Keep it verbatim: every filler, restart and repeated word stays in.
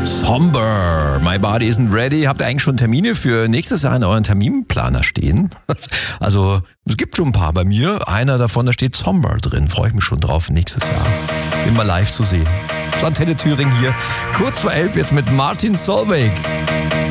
Somber, My Body Isn't Ready. Habt ihr eigentlich schon Termine für nächstes Jahr in euren Terminplaner stehen? Also es gibt schon ein paar bei mir. Einer davon, da steht Somber drin. Freue ich mich schon drauf, nächstes Jahr immer live zu sehen. Antenne Thüringen hier. Kurz vor elf jetzt mit Martin Solveig.